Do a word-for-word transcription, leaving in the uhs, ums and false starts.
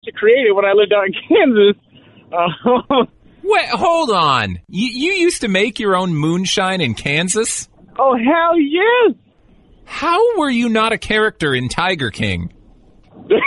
to create it when I lived out in Kansas. Uh, Wait, hold on. You, you used to make your own moonshine in Kansas? oh, hell yes! How were you not a character in Tiger King?